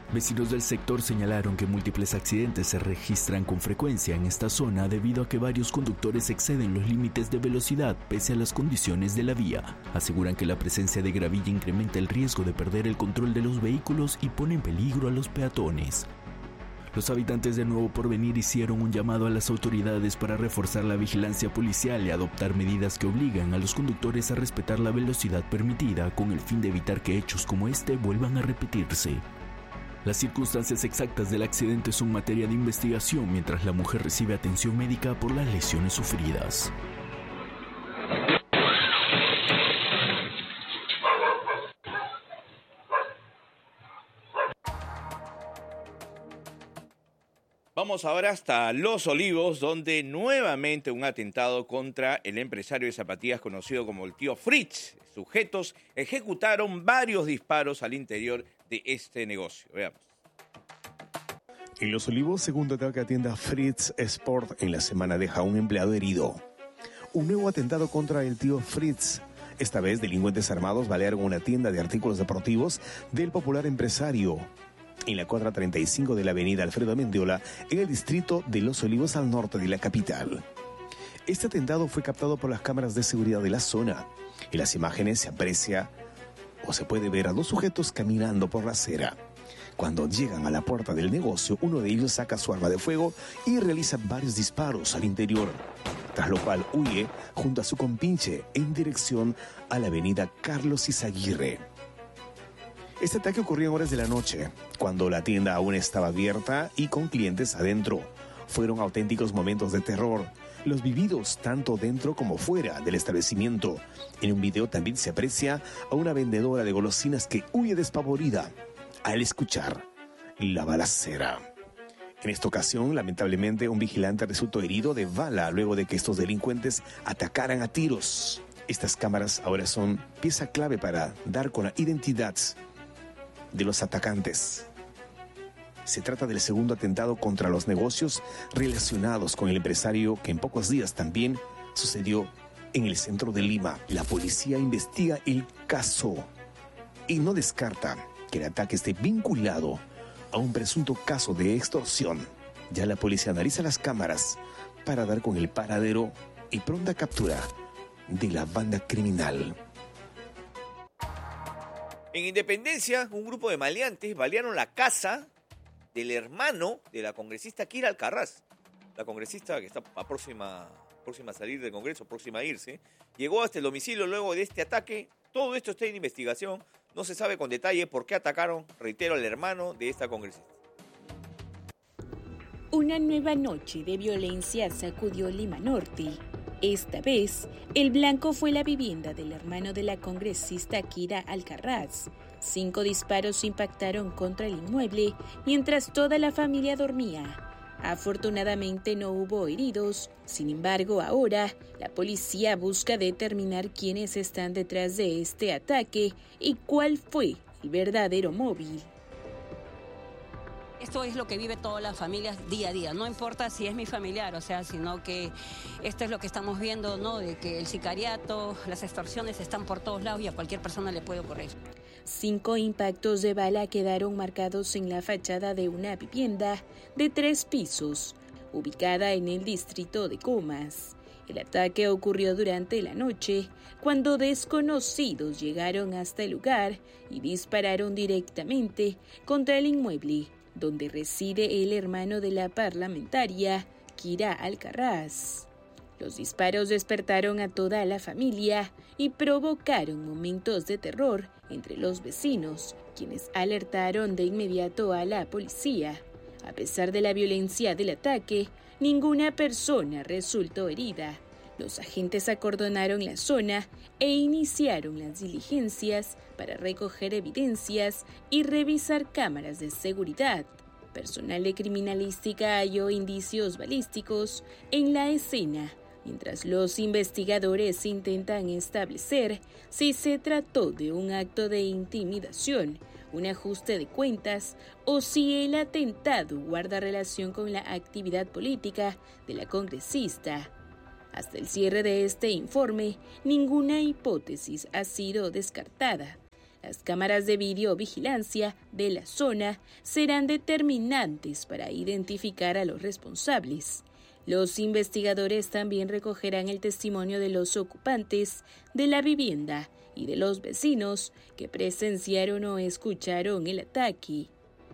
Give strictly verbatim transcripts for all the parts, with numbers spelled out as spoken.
Vecinos del sector señalaron que múltiples accidentes se registran con frecuencia en esta zona debido a que varios conductores exceden los límites de velocidad pese a las condiciones de la vía. Aseguran que la presencia de gravilla incrementa el riesgo de perder el control de los vehículos y pone en peligro a los peatones. Los habitantes de Nuevo Porvenir hicieron un llamado a las autoridades para reforzar la vigilancia policial y adoptar medidas que obligan a los conductores a respetar la velocidad permitida con el fin de evitar que hechos como este vuelvan a repetirse. Las circunstancias exactas del accidente son materia de investigación mientras la mujer recibe atención médica por las lesiones sufridas. Vamos ahora hasta Los Olivos, donde nuevamente un atentado contra el empresario de zapatillas conocido como el tío Fritz. Sujetos ejecutaron varios disparos al interior de este negocio. Veamos. En Los Olivos, segundo ataque a tienda Fritz Sport en la semana deja a un empleado herido. Un nuevo atentado contra el tío Fritz. Esta vez, delincuentes armados balearon una tienda de artículos deportivos del popular empresario en la cuadra treinta y cinco de la avenida Alfredo Mendiola, en el distrito de Los Olivos, al norte de la capital. Este atentado fue captado por las cámaras de seguridad de la zona. En las imágenes se aprecia o se puede ver a dos sujetos caminando por la acera. Cuando llegan a la puerta del negocio, uno de ellos saca su arma de fuego y realiza varios disparos al interior, tras lo cual huye junto a su compinche en dirección a la avenida Carlos Izaguirre. Este ataque ocurrió en horas de la noche, cuando la tienda aún estaba abierta y con clientes adentro. Fueron auténticos momentos de terror, los vividos tanto dentro como fuera del establecimiento. En un video también se aprecia a una vendedora de golosinas que huye despavorida al escuchar la balacera. En esta ocasión, lamentablemente, un vigilante resultó herido de bala luego de que estos delincuentes atacaran a tiros. Estas cámaras ahora son pieza clave para dar con la identidad de los atacantes. Se trata del segundo atentado contra los negocios relacionados con el empresario que en pocos días también sucedió en el centro de Lima. La policía investiga el caso y no descarta que el ataque esté vinculado a un presunto caso de extorsión. Ya la policía analiza las cámaras para dar con el paradero y pronta captura de la banda criminal. En Independencia, un grupo de maleantes balearon la casa del hermano de la congresista Kira Alcaraz. La congresista que está a próxima, próxima a salir del Congreso, próxima a irse, llegó hasta el domicilio luego de este ataque. Todo esto está en investigación. No se sabe con detalle por qué atacaron, reitero, al hermano de esta congresista. Una nueva noche de violencia sacudió Lima Norte. Esta vez, el blanco fue la vivienda del hermano de la congresista Kira Alcaraz. Cinco disparos impactaron contra el inmueble mientras toda la familia dormía. Afortunadamente no hubo heridos. Sin embargo, ahora la policía busca determinar quiénes están detrás de este ataque y cuál fue el verdadero móvil. Esto es lo que vive todas las familias día a día, no importa si es mi familiar, o sea, sino que esto es lo que estamos viendo, ¿no? De que el sicariato, las extorsiones están por todos lados y a cualquier persona le puede ocurrir. Cinco impactos de bala quedaron marcados en la fachada de una vivienda de tres pisos, ubicada en el distrito de Comas. El ataque ocurrió durante la noche, cuando desconocidos llegaron hasta el lugar y dispararon directamente contra el inmueble donde reside el hermano de la parlamentaria, Kira Alcaraz. Los disparos despertaron a toda la familia y provocaron momentos de terror entre los vecinos, quienes alertaron de inmediato a la policía. A pesar de la violencia del ataque, ninguna persona resultó herida. Los agentes acordonaron la zona e iniciaron las diligencias para recoger evidencias y revisar cámaras de seguridad. Personal de criminalística halló indicios balísticos en la escena, mientras los investigadores intentan establecer si se trató de un acto de intimidación, un ajuste de cuentas o si el atentado guarda relación con la actividad política de la congresista. Hasta el cierre de este informe, ninguna hipótesis ha sido descartada. Las cámaras de videovigilancia de la zona serán determinantes para identificar a los responsables. Los investigadores también recogerán el testimonio de los ocupantes de la vivienda y de los vecinos que presenciaron o escucharon el ataque.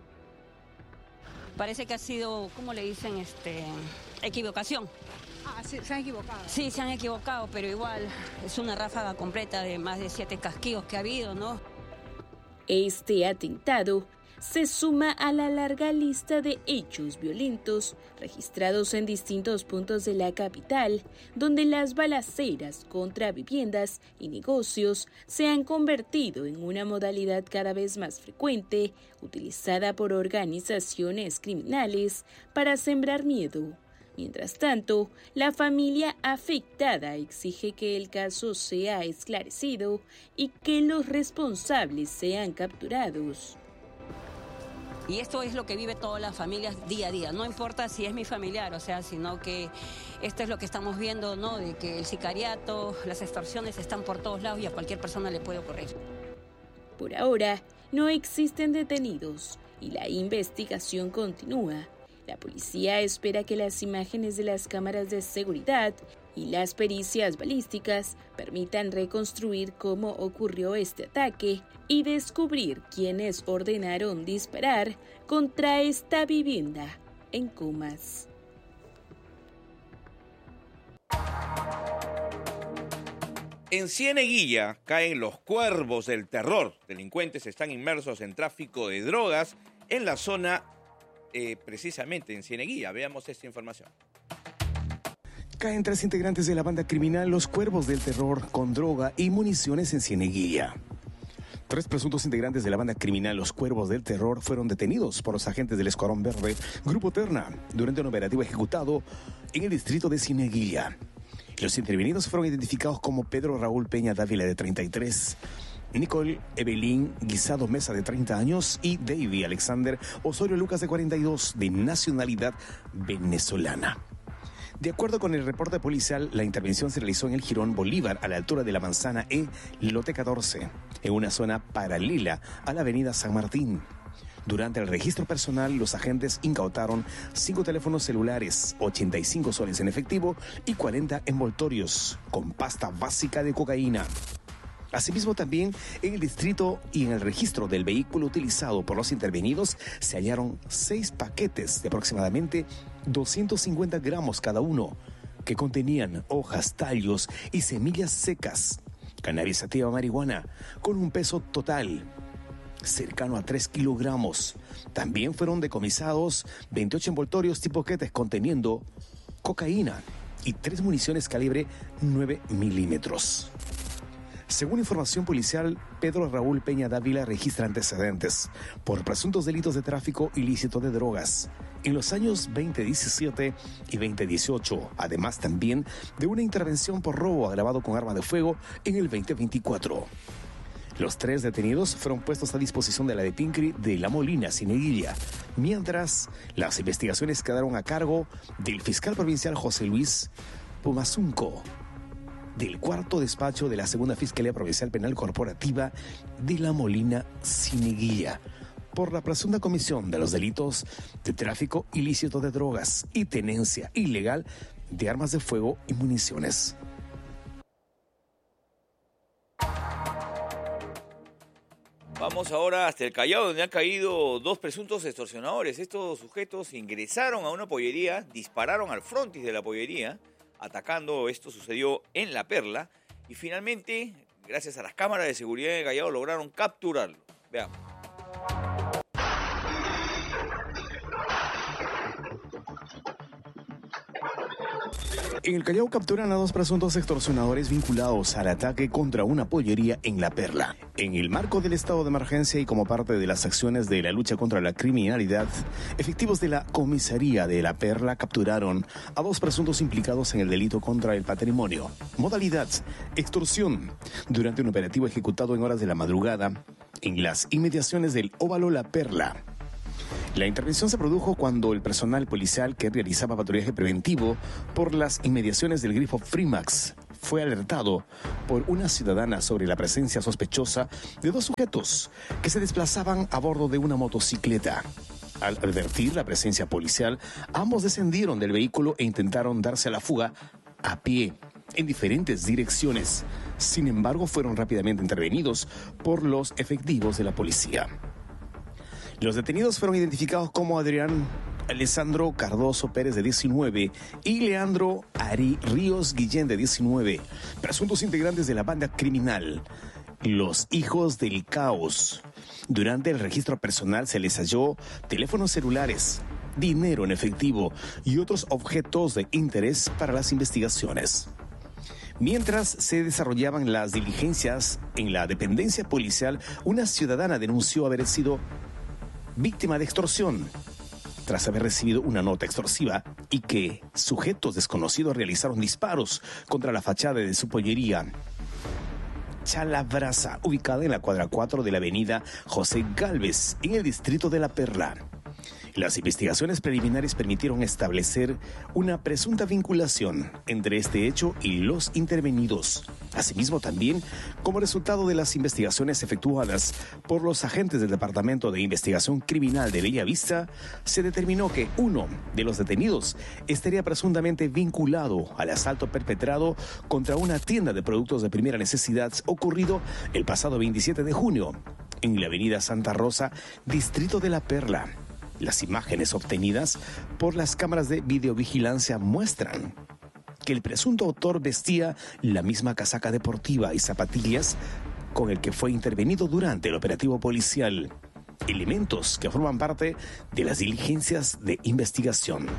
Parece que ha sido, ¿cómo le dicen? Este, equivocación. Ah, sí, se han equivocado. Sí, se han equivocado, pero igual es una ráfaga completa de más de siete casquillos que ha habido, ¿no? Este atentado se suma a la larga lista de hechos violentos registrados en distintos puntos de la capital, donde las balaceras contra viviendas y negocios se han convertido en una modalidad cada vez más frecuente, utilizada por organizaciones criminales para sembrar miedo. Mientras tanto, la familia afectada exige que el caso sea esclarecido y que los responsables sean capturados. Y esto es lo que vive todas las familias día a día. No importa si es mi familiar, o sea, sino que esto es lo que estamos viendo, ¿no? De que el sicariato, las extorsiones están por todos lados y a cualquier persona le puede ocurrir. Por ahora, no existen detenidos y la investigación continúa. La policía espera que las imágenes de las cámaras de seguridad y las pericias balísticas permitan reconstruir cómo ocurrió este ataque y descubrir quiénes ordenaron disparar contra esta vivienda en Comas. En Cieneguilla caen los cuervos del terror. Delincuentes están inmersos en tráfico de drogas en la zona, eh, precisamente en Cieneguilla. Veamos esta información. Caen tres integrantes de la banda criminal Los Cuervos del Terror con droga y municiones en Cieneguilla. Tres presuntos integrantes de la banda criminal Los Cuervos del Terror fueron detenidos por los agentes del Escuadrón Verde, Grupo Terna, durante un operativo ejecutado en el distrito de Cieneguilla. Los intervenidos fueron identificados como Pedro Raúl Peña Dávila, de treinta y tres, Nicole Evelyn Guisado Mesa, de treinta años, y David Alexander Osorio Lucas, de cuarenta y dos, de nacionalidad venezolana. De acuerdo con el reporte policial, la intervención se realizó en el Jirón Bolívar, a la altura de la Manzana E, lote catorce, en una zona paralela a la avenida San Martín. Durante el registro personal, los agentes incautaron cinco teléfonos celulares, ochenta y cinco soles en efectivo y cuarenta envoltorios con pasta básica de cocaína. Asimismo, también en el distrito y en el registro del vehículo utilizado por los intervenidos se hallaron seis paquetes de aproximadamente doscientos cincuenta gramos cada uno, que contenían hojas, tallos y semillas secas, cannabis sativa, marihuana, con un peso total cercano a tres kilogramos. También fueron decomisados veintiocho envoltorios tipo quetes conteniendo cocaína y tres municiones calibre nueve milímetros. Según información policial, Pedro Raúl Peña Dávila registra antecedentes por presuntos delitos de tráfico ilícito de drogas en los años veinte diecisiete y veinte dieciocho, además también de una intervención por robo agravado con arma de fuego en el veinte veinticuatro. Los tres detenidos fueron puestos a disposición de la de Pincri de La Molina, Cieneguilla, mientras las investigaciones quedaron a cargo del fiscal provincial José Luis Pumazunco, del cuarto despacho de la segunda Fiscalía Provincial Penal Corporativa de La Molina, Cieneguilla, por la presunta comisión de los delitos de tráfico ilícito de drogas y tenencia ilegal de armas de fuego y municiones. Vamos ahora hasta el Callao, donde han caído dos presuntos extorsionadores. Estos sujetos ingresaron a una pollería, dispararon al frontis de la pollería, atacando. Esto sucedió en La Perla, y finalmente, gracias a las cámaras de seguridad de Callao, lograron capturarlo. Veamos. En el Callao capturan a dos presuntos extorsionadores vinculados al ataque contra una pollería en La Perla. En el marco del estado de emergencia y como parte de las acciones de la lucha contra la criminalidad, efectivos de la comisaría de La Perla capturaron a dos presuntos implicados en el delito contra el patrimonio. Modalidad: extorsión, durante un operativo ejecutado en horas de la madrugada en las inmediaciones del Óvalo La Perla. La intervención se produjo cuando el personal policial que realizaba patrullaje preventivo por las inmediaciones del grifo Frimax fue alertado por una ciudadana sobre la presencia sospechosa de dos sujetos que se desplazaban a bordo de una motocicleta. Al advertir la presencia policial, ambos descendieron del vehículo e intentaron darse a la fuga a pie en diferentes direcciones. Sin embargo, fueron rápidamente intervenidos por los efectivos de la policía. Los detenidos fueron identificados como Adrián Alessandro Cardoso Pérez, de diecinueve, y Leandro Ari Ríos Guillén, de diecinueve, presuntos integrantes de la banda criminal Los Hijos del Caos. Durante el registro personal se les halló teléfonos celulares, dinero en efectivo y otros objetos de interés para las investigaciones. Mientras se desarrollaban las diligencias en la dependencia policial, una ciudadana denunció haber sido víctima de extorsión tras haber recibido una nota extorsiva y que sujetos desconocidos realizaron disparos contra la fachada de su pollería Chalabrasa, ubicada en la cuadra cuatro de la avenida José Gálvez, en el distrito de La Perla. Las investigaciones preliminares permitieron establecer una presunta vinculación entre este hecho y los intervenidos. Asimismo, también, como resultado de las investigaciones efectuadas por los agentes del Departamento de Investigación Criminal de Bellavista, se determinó que uno de los detenidos estaría presuntamente vinculado al asalto perpetrado contra una tienda de productos de primera necesidad ocurrido el pasado veintisiete de junio en la avenida Santa Rosa, distrito de La Perla. Las imágenes obtenidas por las cámaras de videovigilancia muestran que el presunto autor vestía la misma casaca deportiva y zapatillas con el que fue intervenido durante el operativo policial, elementos que forman parte de las diligencias de investigación.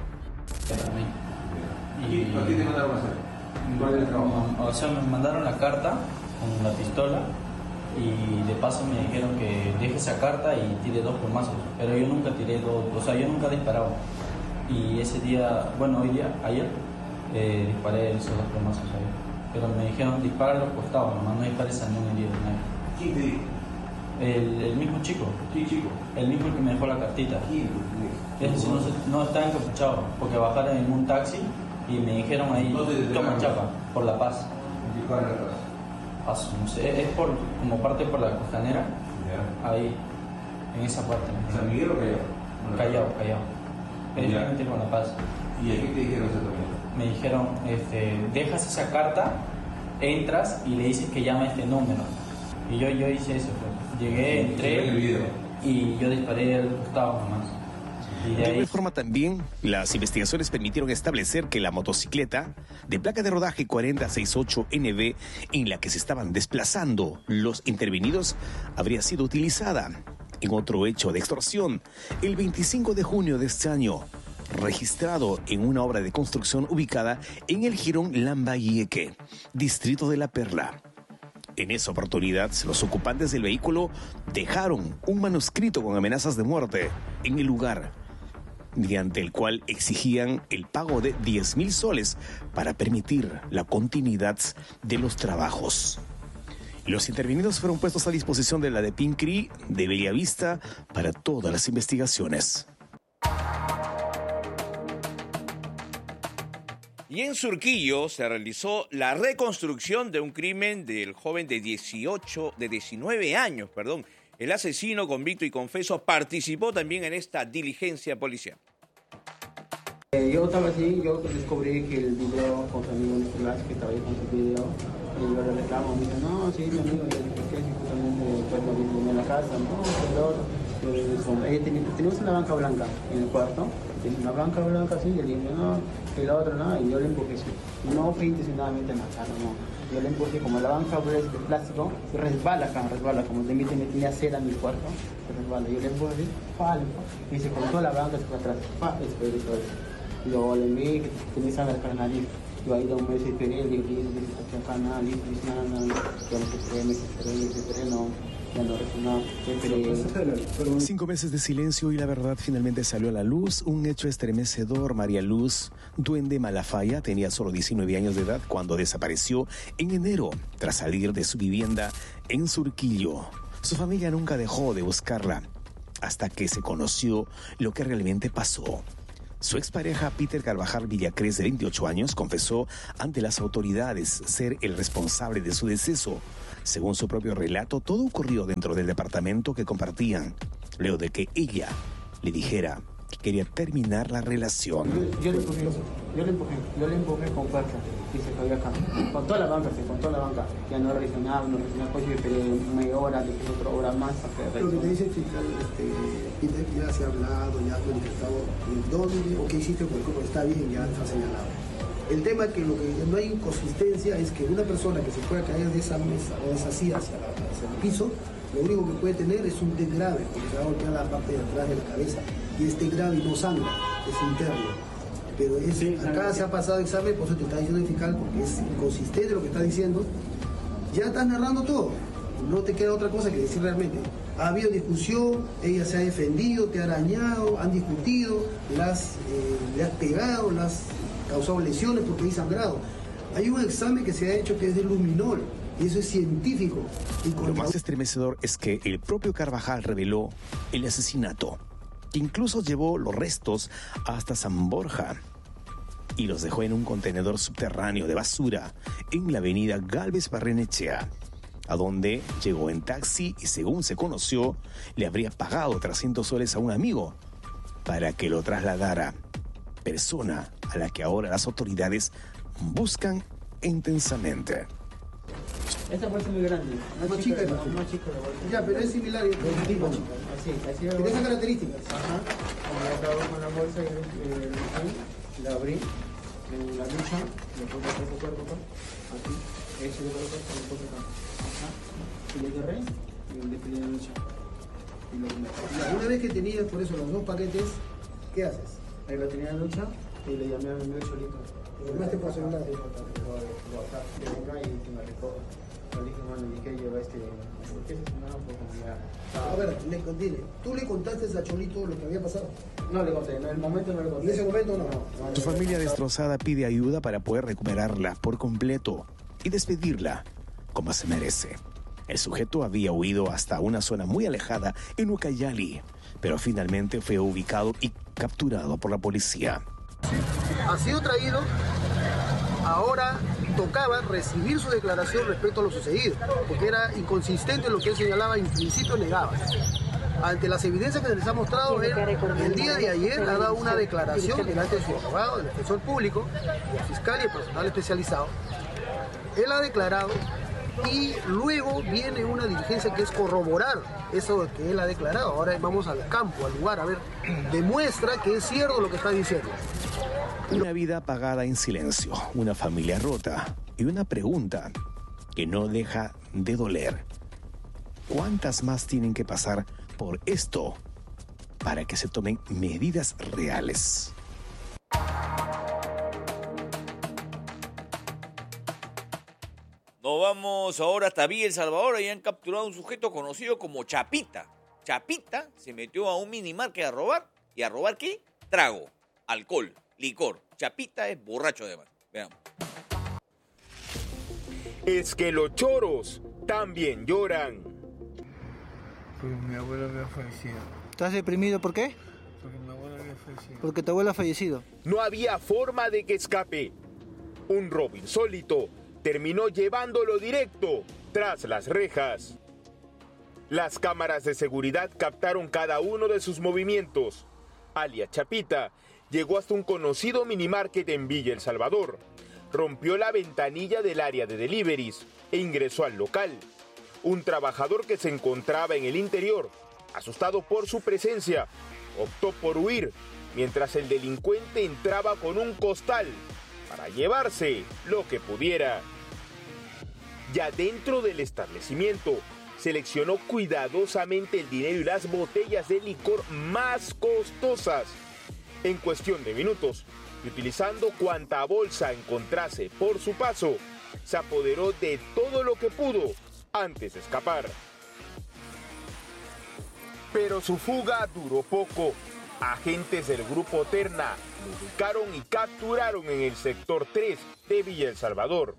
¿Y a ti te mandaron a hacer? ¿Cuál es el trabajo? O sea, me mandaron la carta con la pistola y de paso me dijeron que deje esa carta y tire dos plomazos, pero yo nunca tiré dos, o sea, yo nunca disparaba. Y ese día, bueno, hoy día, ayer, eh, disparé esos dos plomazos ahí. Pero me dijeron, dispara a los costados, nomás no dispares a ningún herido. ¿Quién te dijo? El, el mismo chico. ¿Qué chico? El mismo que me dejó la cartita. ¿Quién? Ese no, no estaba encapuchado, porque bajaron en un taxi y me dijeron ahí, toma chapa, por La Paz. ¿Y cuál es La Paz? Paso, no sé, es por, como parte por la costanera, yeah. Ahí, en esa parte. ¿San Miguel o Callao? Callao, Callao. Periféricamente con La Paz. ¿Y a qué te dijeron exactamente? Me dijeron, este, dejas esa carta, entras y le dices que llama a este número. Y yo, yo hice eso, pues. Llegué, entré en el video. Y yo disparé al costado nomás. De igual forma también, las investigaciones permitieron establecer que la motocicleta de placa de rodaje cuarenta sesenta y ocho N B en la que se estaban desplazando los intervenidos habría sido utilizada en otro hecho de extorsión el veinticinco de junio de este año, registrado en una obra de construcción ubicada en el Jirón Lambayeque, distrito de La Perla. En esa oportunidad, los ocupantes del vehículo dejaron un manuscrito con amenazas de muerte en el lugar, mediante el cual exigían el pago de diez mil soles para permitir la continuidad de los trabajos. Los intervenidos fueron puestos a disposición de la DEPINCRI de Bellavista para todas las investigaciones. Y en Surquillo se realizó la reconstrucción de un crimen del joven de dieciocho, de diecinueve años, perdón. El asesino convicto y confeso participó también en esta diligencia policial. Eh, yo estaba así, yo descubrí que el video con su amigo Nicolás, que estaba ahí con su video, y yo le reclamo, me dice, no, sí, mi amigo, yo dije, ¿qué? Si justamente pues no vino en la casa, no, perdón. Ella tenía, teníamos una banca blanca en el cuarto, tenía una banca blanca así, y le dije, no, y la otra no, y yo le empujé, no fue intencionadamente matarlo, no. Yo le empujé, como la banca es de plástico, se resbala acá, resbala, como de mí me tenía cera en mi cuarto, se resbala. Yo le empujé así, pa, y se cortó la banca, se fue atrás, pa, y después de todo. Y luego le envié que tenía sangre acá en la nariz. Yo ahí da un mes y esperé, le dije, que acá nada, listo, nada, nada, yo me esperé, me esperé, me esperé, no. Cinco meses de silencio y la verdad finalmente salió a la luz. Un hecho estremecedor. María Luz Duende Malafaya tenía solo diecinueve años de edad cuando desapareció en enero tras salir de su vivienda en Surquillo. Su familia nunca dejó de buscarla hasta que se conoció lo que realmente pasó. Su expareja Peter Carvajal Villacrés, de veintiocho años, confesó ante las autoridades ser el responsable de su deceso. Según su propio relato, todo ocurrió dentro del departamento que compartían, luego de que ella le dijera que quería terminar la relación. Yo, yo le empujé, yo le empujé, yo le empujé con fuerza y se cayó acá. Con toda la banca, se con toda la banca. Ya no reaccionaba, no reaccionaba, pues yo esperé media hora, después otra hora más hasta que Lo que te dice el fiscal, este, Peter, ya se ha hablado, ya has manifestado en dónde o qué hiciste, porque está bien, ya está señalado. El tema es que lo que no hay inconsistencia es que una persona que se pueda caer de esa mesa o de esa silla hacia, la, hacia el piso, lo único que puede tener es un test grave, porque se va a golpear la parte de atrás de la cabeza. Y este grave y no sangra, es interno. Pero es, sí, acá se ha pasado examen, por eso te está diciendo el fiscal, porque es inconsistente lo que está diciendo. Ya estás narrando todo, no te queda otra cosa que decir realmente. Ha habido discusión, ella se ha defendido, te ha arañado, han discutido, las, eh, le has pegado, le has causado lesiones porque hay sangrado. Hay un examen que se ha hecho que es de luminol, y eso es científico. Y Lo más estremecedor es que el propio Carvajal reveló el asesinato, que incluso llevó los restos hasta San Borja y los dejó en un contenedor subterráneo de basura en la avenida Gálvez Barrenechea, a donde llegó en taxi y, según se conoció, le habría pagado trescientos soles a un amigo para que lo trasladara, persona a la que ahora las autoridades buscan intensamente. Esta bolsa es muy grande, más, más chica, chica más, más chica la bolsa. Ya, pero es similar, es un tipo chica. Así, así es. Tiene esas características. Ajá. Como yo acabo con la bolsa y eh, la abrí, en la lucha, le pongo todo el cuerpo acá, así, ese de cuerpo, le pongo acá, ajá, y le agarré y le despedí la lucha. Y lo ya, una vez que tenías por eso los dos paquetes, ¿qué haces? Ahí lo tenía en la lucha y le llamé a mi amigo Cholito. ¿Lo llamaste por celular? Sí, por WhatsApp, que venga y que me recoja. Le dije, mano, ¿y qué lleva este? ¿Por qué se no? Pues ya. A ver, le contiene. ¿Tú le contaste a Cholito lo que había pasado? No le conté, en el momento no le conté. ¿En ese momento no? no, no Su familia destrozada pide ayuda para poder recuperarla por completo y despedirla como se merece. El sujeto había huido hasta una zona muy alejada en Ucayali, pero finalmente fue ubicado y capturado por la policía. Ha sido traído, ahora tocaba recibir su declaración respecto a lo sucedido, porque era inconsistente lo que él señalaba y en principio negaba. Ante las evidencias que les ha mostrado, él el día de ayer ha dado una declaración delante de su abogado, del defensor público, del fiscal y el personal especializado. Él ha declarado y luego viene una diligencia que es corroborar eso que él ha declarado. Ahora vamos al campo, al lugar, a ver, demuestra que es cierto lo que está diciendo. Una vida apagada en silencio, una familia rota y una pregunta que no deja de doler. ¿Cuántas más tienen que pasar por esto para que se tomen medidas reales? Nos vamos ahora hasta Villa El Salvador. Ahí han capturado a un sujeto conocido como Chapita. Chapita se metió a un minimarket a robar. ¿Y a robar qué? Trago, alcohol, licor. Chapita es borracho además. Veamos. Es que los choros también lloran. Porque mi abuela había fallecido. ¿Estás deprimido por qué? Porque mi abuela había fallecido. Porque tu abuela ha fallecido. No había forma de que escape. Un robo insólito terminó llevándolo directo tras las rejas. Las cámaras de seguridad captaron cada uno de sus movimientos. Alias Chapita llegó hasta un conocido minimarket en Villa El Salvador. Rompió la ventanilla del área de deliveries e ingresó al local. Un trabajador que se encontraba en el interior, asustado por su presencia, optó por huir, mientras el delincuente entraba con un costal para llevarse lo que pudiera. Ya dentro del establecimiento, seleccionó cuidadosamente el dinero y las botellas de licor más costosas. En cuestión de minutos, y utilizando cuanta bolsa encontrase por su paso, se apoderó de todo lo que pudo antes de escapar. Pero su fuga duró poco. Agentes del Grupo Terna lo ubicaron y capturaron en el sector tres de Villa El Salvador.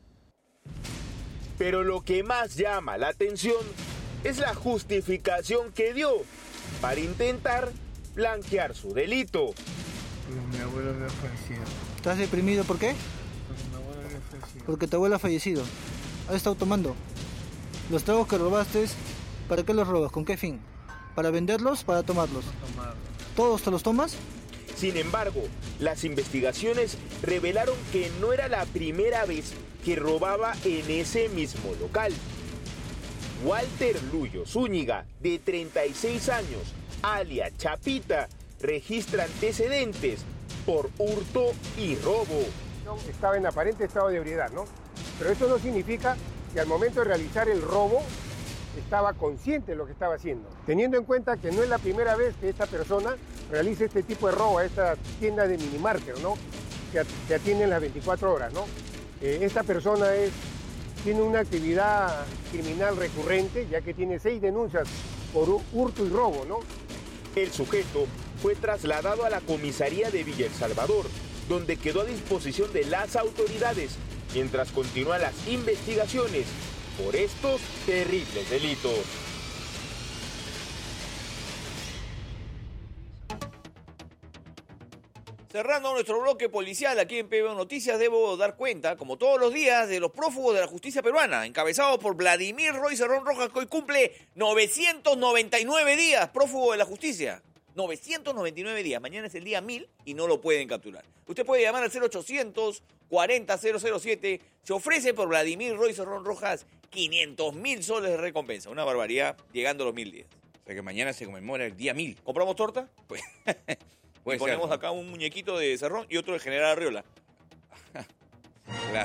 Pero lo que más llama la atención es la justificación que dio para intentar blanquear su delito. Porque mi abuelo había fallecido. ¿Estás deprimido por qué? Porque mi abuelo había fallecido. Porque tu abuelo ha fallecido. ¿Has estado tomando? Los tragos que robaste, ¿para qué los robas? ¿Con qué fin? ¿Para venderlos? ¿Para tomarlos? Tomarlo. ¿Todos te los tomas? Sin embargo, las investigaciones revelaron que no era la primera vez que robaba en ese mismo local. Walter Luyo Zúñiga, de treinta y seis años, alias Chapita, registra antecedentes por hurto y robo. Estaba en aparente estado de ebriedad, ¿no? Pero eso no significa que al momento de realizar el robo estaba consciente de lo que estaba haciendo. Teniendo en cuenta que no es la primera vez que esta persona realiza este tipo de robo a esta tienda de minimarket, ¿no? Que, que atienden las veinticuatro horas, ¿no? Eh, esta persona es, tiene una actividad criminal recurrente, ya que tiene seis denuncias por hurto y robo, ¿no? El sujeto fue trasladado a la comisaría de Villa El Salvador, donde quedó a disposición de las autoridades, mientras continúan las investigaciones por estos terribles delitos. Cerrando nuestro bloque policial aquí en P B O Noticias, debo dar cuenta, como todos los días, de los prófugos de la justicia peruana, encabezados por Vladimir Roy Cerrón Rojas, que hoy cumple novecientos noventa y nueve días, prófugo de la justicia. novecientos noventa y nueve días. Mañana es el día mil y no lo pueden capturar. Usted puede llamar al cero ochocientos cuarenta cero cero siete. Se ofrece por Vladimir Roy Cerrón Rojas quinientos mil soles de recompensa. Una barbaridad, llegando a los mil días. O sea que mañana se conmemora el día mil. ¿Compramos torta? Pues, y ponemos ser, ¿no? acá un muñequito de Cerrón y otro de General Arriola. Claro.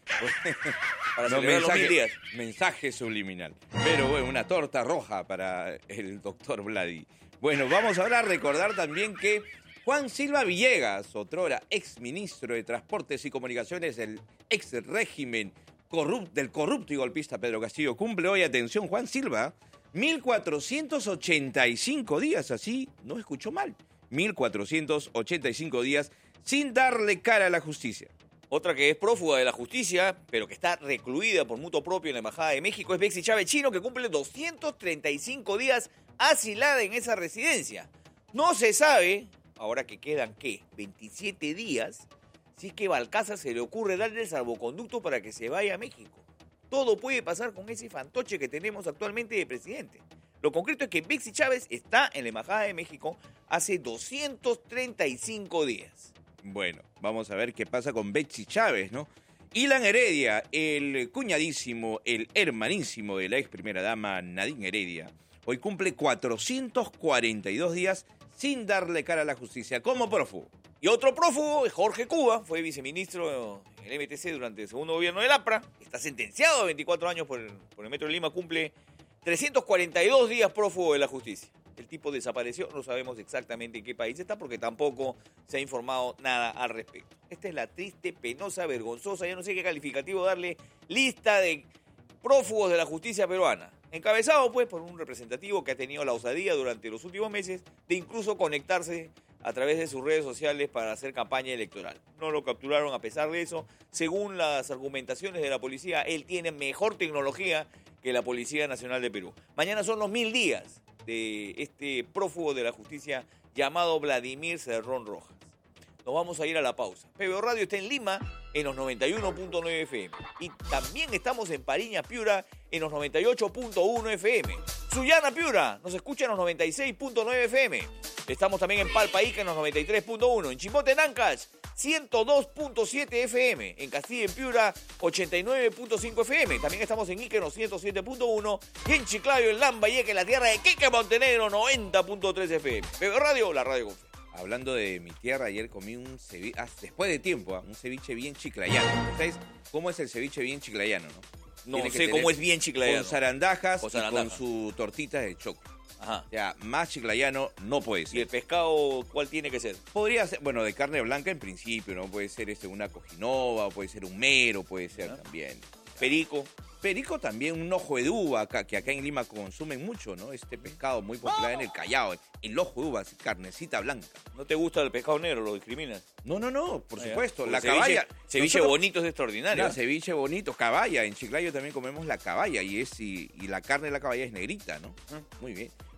Para No, celebrar mensaje, los mil días. mensaje subliminal. Pero bueno, una torta roja para el doctor Vladi. Bueno, vamos ahora a recordar también que Juan Silva Villegas, otrora ex ministro de Transportes y Comunicaciones del ex régimen corrupt, del corrupto y golpista Pedro Castillo, cumple hoy, atención, Juan Silva, mil cuatrocientos ochenta y cinco días, así, no escuchó mal, mil cuatrocientos ochenta y cinco días sin darle cara a la justicia. Otra que es prófuga de la justicia, pero que está recluida por mutuo propio en la Embajada de México, es Betsy Chávez Chino, que cumple doscientos treinta y cinco días asilada en esa residencia. No se sabe, ahora que quedan, ¿qué? veintisiete días, si es que Balcázar se le ocurre darle el salvoconducto para que se vaya a México. Todo puede pasar con ese fantoche que tenemos actualmente de presidente. Lo concreto es que Betsy Chávez está en la Embajada de México hace doscientos treinta y cinco días. Bueno, vamos a ver qué pasa con Betsy Chávez, ¿no? Ilan Heredia, el cuñadísimo, el hermanísimo de la ex primera dama Nadine Heredia, hoy cumple cuatrocientos cuarenta y dos días sin darle cara a la justicia como prófugo. Y otro prófugo es Jorge Cuba, fue viceministro en el M T C durante el segundo gobierno del APRA, está sentenciado a veinticuatro años por el, por el Metro de Lima, cumple trescientos cuarenta y dos días prófugo de la justicia. El tipo desapareció, no sabemos exactamente en qué país está porque tampoco se ha informado nada al respecto. Esta es la triste, penosa, vergonzosa, ya no sé qué calificativo darle, lista de prófugos de la justicia peruana. Encabezado pues por un representativo que ha tenido la osadía durante los últimos meses de incluso conectarse a través de sus redes sociales para hacer campaña electoral. No lo capturaron a pesar de eso. Según las argumentaciones de la policía, él tiene mejor tecnología que la Policía Nacional de Perú. Mañana son los mil días de este prófugo de la justicia llamado Vladimir Cerrón Rojas. Nos vamos a ir a la pausa. P B O Radio está en Lima en los noventa y uno punto nueve F M. Y también estamos en Pariña, Piura, en los noventa y ocho punto uno F M. Sullana, Piura, nos escucha en los noventa y seis punto nueve F M. Estamos también en Palpa Ica en los noventa y tres punto uno. En Chimbote, en Ancash, ciento dos punto siete F M. En Castilla, en Piura, ochenta y nueve punto cinco F M. También estamos en Ica en los ciento siete punto uno. Y en Chiclayo, en Lambayeque, en la tierra de Quique Montenegro, noventa punto tres F M. P B O Radio, la radio con fe. Hablando de mi tierra, ayer comí un ceviche, ah, después de tiempo, ¿eh? un ceviche bien chiclayano. ¿Sabes cómo es el ceviche bien chiclayano, no? No sé cómo es bien chiclayano. Con zarandajas, con y zarandajas. con su tortita de choclo. Ajá. O sea, más chiclayano no puede ser. ¿Y el pescado cuál tiene que ser? Podría ser, bueno, de carne blanca en principio, ¿no? Puede ser este, una cojinova, puede ser un mero, puede ser ¿Ah? también. Perico. Perico también, un ojo de uva, acá, que acá en Lima consumen mucho, ¿no? Este pescado muy popular en el Callao, el ojo de uva, carnecita blanca. ¿No te gusta el pescado negro? ¿Lo discriminas? No, no, no, por Ah, supuesto. ya. La ceviche, caballa. Ceviche nosotros, bonito es extraordinario. No, ceviche bonito, caballa. En Chiclayo también comemos la caballa y, es, y, y la carne de la caballa es negrita, ¿no? Ah. Muy bien.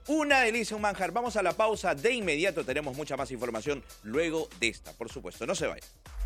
Una delicia, un manjar. Vamos a la pausa. De inmediato tenemos mucha más información luego de esta, por supuesto. No se vayan.